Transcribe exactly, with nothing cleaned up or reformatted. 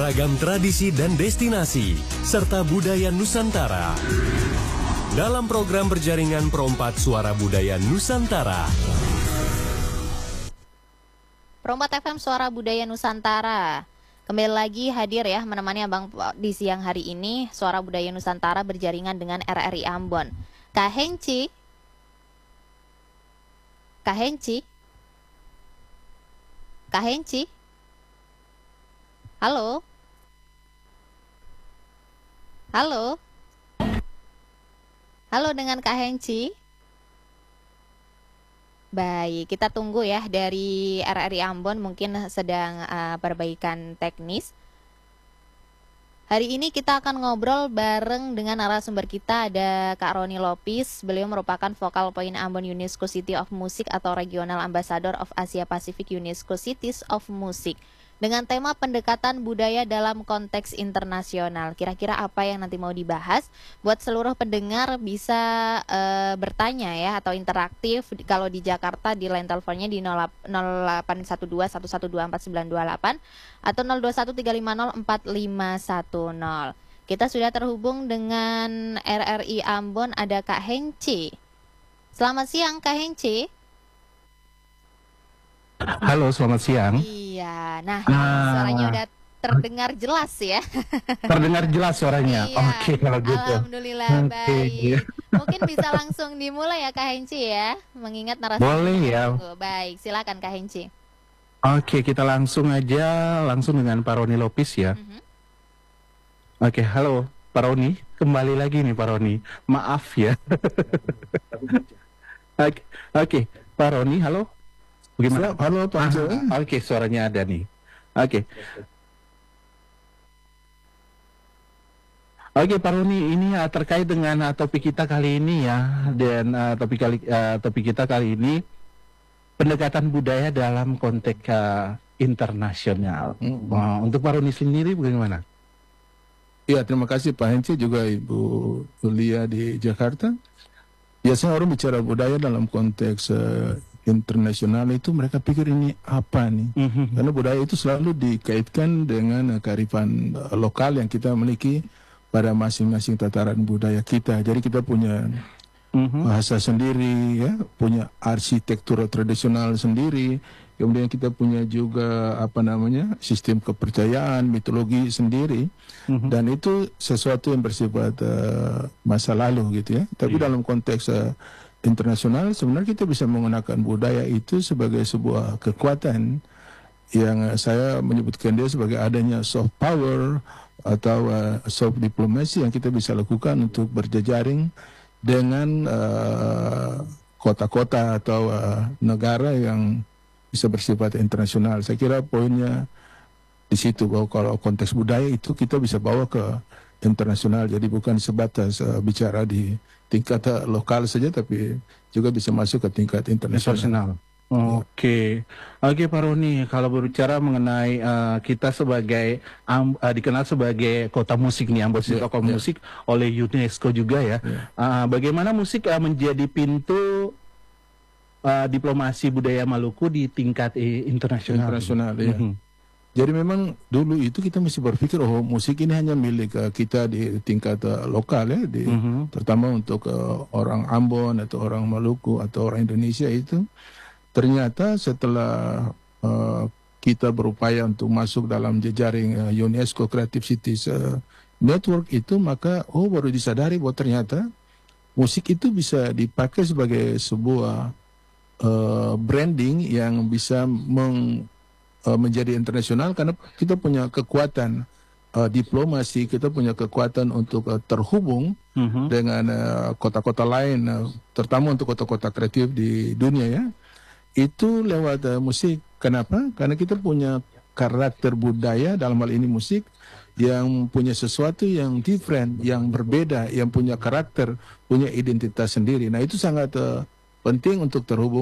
beragam tradisi dan destinasi, serta budaya Nusantara. Dalam program berjaringan Perompat Suara Budaya Nusantara. Perompat F M Suara Budaya Nusantara. Kembali lagi hadir ya menemani Abang di siang hari ini. Suara Budaya Nusantara berjaringan dengan R R I Ambon. Kak Henci. Kak Henci. Kak Henci. Halo. Halo. Halo dengan Kak Henci. Baik, kita tunggu ya dari R R I Ambon, mungkin sedang uh, perbaikan teknis. Hari ini kita akan ngobrol bareng dengan narasumber kita, ada Kak Roni Lopis. Beliau merupakan Focal Point Ambon UNESCO City of Music atau Regional Ambassador of Asia Pacific UNESCO Cities of Music. Dengan tema pendekatan budaya dalam konteks internasional. Kira-kira apa yang nanti mau dibahas? Buat seluruh pendengar bisa e, bertanya ya atau interaktif. Kalau di Jakarta di line teleponnya di nol delapan satu dua satu satu dua empat sembilan dua delapan atau nol dua satu tiga lima nol empat lima satu nol. Kita sudah terhubung dengan R R I Ambon, ada Kak Henci. Selamat siang Kak Henci. Halo, selamat siang. Iya, nah, nah suaranya udah terdengar jelas ya. Terdengar jelas suaranya. Iya. Oke, kalau gitu. Alhamdulillah okay. baik. Mungkin bisa langsung dimulai ya Kak Henci ya, mengingat narasumber. Boleh ya. Baik, silakan Kak Henci. Oke, kita langsung aja langsung dengan Pak Roni Lopis ya. Mm-hmm. Oke, halo Pak Roni, kembali lagi nih Pak Roni. Maaf ya. Oke, oke, Pak Roni, halo. Bagaimana? Halo Pak. Ah, Oke, okay, suaranya ada nih. Oke. Okay. Oke okay, Pak Roni, ini uh, terkait dengan uh, topik kita kali ini ya, dan uh, topik kali uh, topik kita kali ini pendekatan budaya dalam konteks uh, internasional. Hmm. Wow, untuk Pak Roni sendiri bagaimana? Ya, terima kasih Pak Henci, juga Ibu Yulia di Jakarta. Biasanya orang bicara budaya dalam konteks uh, internasional itu mereka pikir ini apa nih? Mm-hmm. Karena budaya itu selalu dikaitkan dengan uh, kearifan uh, lokal yang kita miliki pada masing-masing tataran budaya kita. Jadi kita punya mm-hmm. bahasa sendiri, ya, punya arsitektur tradisional sendiri. Kemudian kita punya juga apa namanya sistem kepercayaan, mitologi sendiri, mm-hmm. dan itu sesuatu yang bersifat uh, masa lalu gitu ya. Tapi yeah. dalam konteks uh, internasional sebenarnya kita bisa menggunakan budaya itu sebagai sebuah kekuatan yang uh, saya menyebutkan dia sebagai adanya soft power atau uh, soft diplomacy yang kita bisa lakukan untuk berjejaring dengan kota-kota uh, atau uh, negara yang bisa bersifat internasional. Saya kira poinnya di situ, bahwa kalau konteks budaya itu kita bisa bawa ke internasional, jadi bukan sebatas uh, bicara di tingkat uh, lokal saja, tapi juga bisa masuk ke tingkat internasional. Oke, okay. Oke okay, Pak Roni, kalau berbicara mengenai uh, kita sebagai um, uh, dikenal sebagai kota musik nih, Ambon City yeah, yeah. musik oleh UNESCO juga ya. Yeah. Uh, bagaimana musik uh, menjadi pintu uh, diplomasi budaya Maluku di tingkat eh, internasional? Internasional ya. Mm-hmm. Jadi memang dulu itu kita mesti berpikir, oh musik ini hanya milik uh, kita di tingkat uh, lokal ya, di, mm-hmm. terutama untuk uh, orang Ambon atau orang Maluku atau orang Indonesia itu. Ternyata setelah uh, kita berupaya untuk masuk dalam jejaring uh, UNESCO Creative Cities uh, Network itu, maka oh baru disadari bahwa ternyata musik itu bisa dipakai sebagai sebuah uh, branding yang bisa meng Uh, menjadi internasional, karena kita punya kekuatan uh, diplomasi, kita punya kekuatan untuk uh, terhubung uh-huh. dengan uh, kota-kota lain, uh, terutama untuk kota-kota kreatif di dunia ya. Itu lewat uh, musik. Kenapa? Karena kita punya karakter budaya, dalam hal ini musik, yang punya sesuatu yang different, yang berbeda, yang punya karakter, punya identitas sendiri. Nah itu sangat uh, penting untuk terhubung